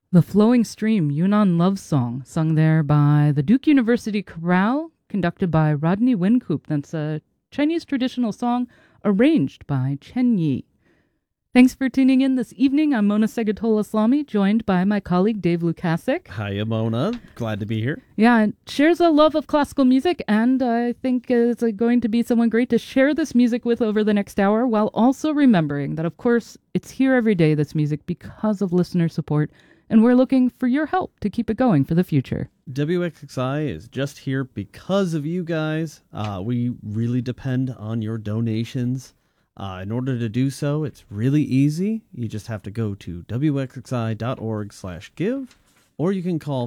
The Flowing Stream, Yunnan Love Song, sung there by the Duke University Chorale, conducted by Rodney Wincoop. That's a Chinese traditional song arranged by Chen Yi. Thanks for tuning in this evening. I'm Mona Segatola-Slami, joined by my colleague Dave Lukasik. Hiya, Mona. Glad to be here. Yeah, shares a love of classical music, and I think is going to be someone great to share this music with over the next hour, while also remembering that, of course, it's here every day, this music, because of listener support, and we're looking for your help to keep it going for the future. WXXI is just here because of you guys. We really depend on your donations. In order to do so, it's really easy. You just have to go to wxxi.org/give, or you can call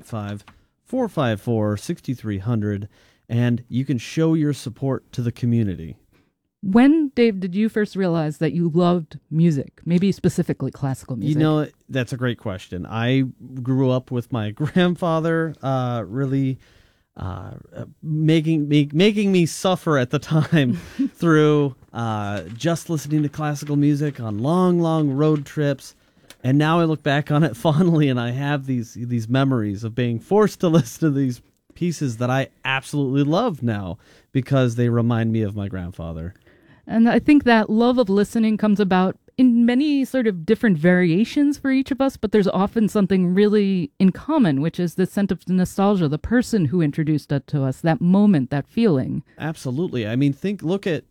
585-454-6300, and you can show your support to the community. When, Dave, did you first realize that you loved music, maybe specifically classical music? You know, that's a great question. I grew up with my grandfather really making me suffer at the time through just listening to classical music on long road trips. And now I look back on it fondly, and I have these memories of being forced to listen to these pieces that I absolutely love now because they remind me of my grandfather. And I think that love of listening comes about in many sort of different variations for each of us, but there's often something really in common, which is the sense of nostalgia, the person who introduced it to us, that moment, that feeling. Absolutely. I mean, look at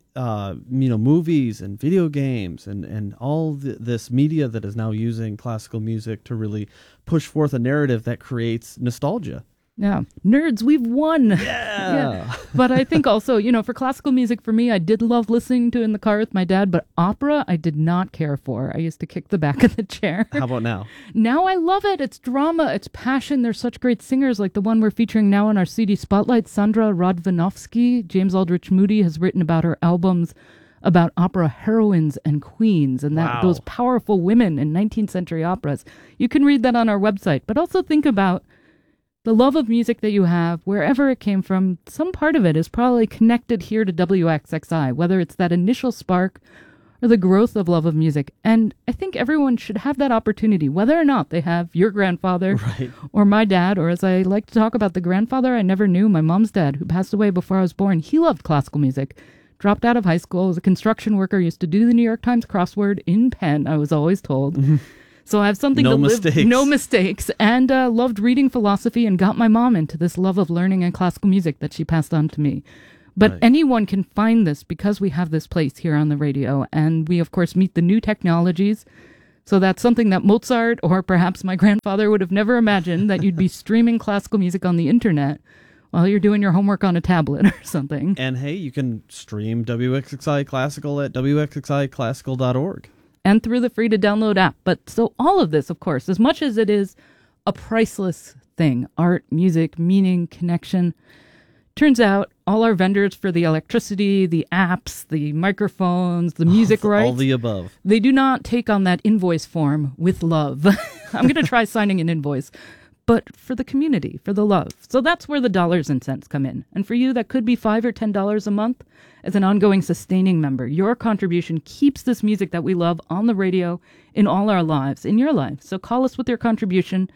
movies and video games and all this media that is now using classical music to really push forth a narrative that creates nostalgia. Yeah. Nerds, we've won. Yeah. But I think also, for classical music, for me, I did love listening to in the car with my dad, but opera I did not care for. I used to kick the back of the chair. How about now? Now I love it. It's drama. It's passion. There's such great singers like the one we're featuring now on our CD Spotlight, Sandra Radvanovsky. James Aldrich Moody has written about her albums about opera heroines and queens and those powerful women in 19th century operas. You can read that on our website, but also think about the love of music that you have, wherever it came from. Some part of it is probably connected here to WXXI, whether it's that initial spark or the growth of love of music. And I think everyone should have that opportunity, whether or not they have your grandfather or my dad, or as I like to talk about, the grandfather I never knew, my mom's dad, who passed away before I was born. He loved classical music, dropped out of high school, was a construction worker, used to do the New York Times crossword in pen, I was always told. So I have something no to mistakes. live, no mistakes, and loved reading philosophy and got my mom into this love of learning and classical music that she passed on to me. But anyone can find this because we have this place here on the radio, and we, of course, meet the new technologies. So that's something that Mozart or perhaps my grandfather would have never imagined, that you'd be streaming classical music on the internet while you're doing your homework on a tablet or something. And hey, you can stream WXXI Classical at wxxiclassical.org. And through the free-to-download app. But so all of this, of course, as much as it is a priceless thing, art, music, meaning, connection, turns out all our vendors for the electricity, the apps, the microphones, the music rights, all the above, they do not take on that invoice form with love. I'm going to try signing an invoice, but for the community, for the love. So that's where the dollars and cents come in. And for you, that could be $5 or $10 a month as an ongoing sustaining member. Your contribution keeps this music that we love on the radio in all our lives, in your life. So call us with your contribution,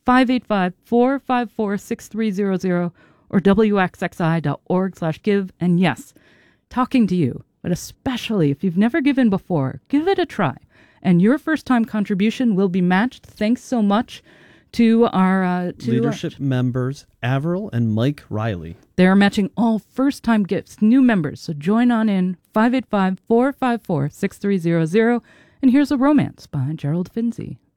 585-454-6300 or wxxi.org/give. And yes, talking to you, but especially if you've never given before, give it a try. And your first-time contribution will be matched. Thanks so much to our leadership members, Avril and Mike Riley. They are matching all first-time gifts, new members. So join on in, 585-454-6300. And here's a romance by Gerald Finzi.